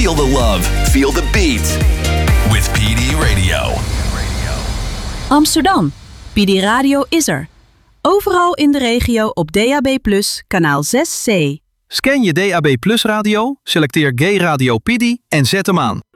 Feel the love, feel the beat. With PD Radio. Amsterdam. PD Radio is er. Overal in de regio op DAB+, kanaal 6C. Scan je DAB+ radio, selecteer Gay Radio PD en zet hem aan.